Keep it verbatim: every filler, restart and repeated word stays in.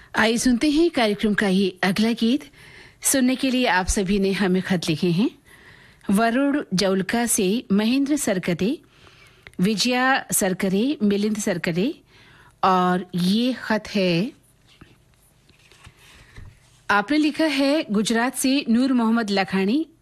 आइए सुनते हैं कार्यक्रम का ये अगला गीत। सुनने के लिए आप सभी ने हमें खत लिखे हैं। वरुण जौलका से महेंद्र सरकदे, विजया सरकरे, मिलिंद सरकरे, और ये खत है, आपने लिखा है गुजरात से नूर मोहम्मद लखानी